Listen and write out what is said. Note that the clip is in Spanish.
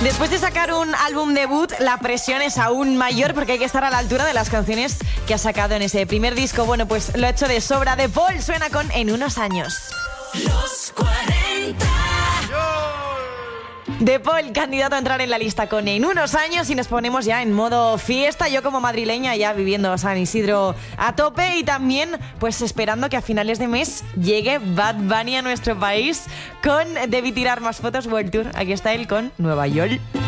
Después de sacar un álbum debut, la presión es aún mayor porque hay que estar a la altura de las canciones que ha sacado en ese primer disco. Bueno, pues lo ha hecho de sobra. The Paul suena con En unos años. Los 40. The Paul, candidato a entrar en la lista con En unos años, y nos ponemos ya en modo fiesta. Yo como madrileña ya viviendo San Isidro a tope, y también pues esperando que a finales de mes llegue Bad Bunny a nuestro país con Debí tirar más fotos World Tour. Aquí está él con Nueva York.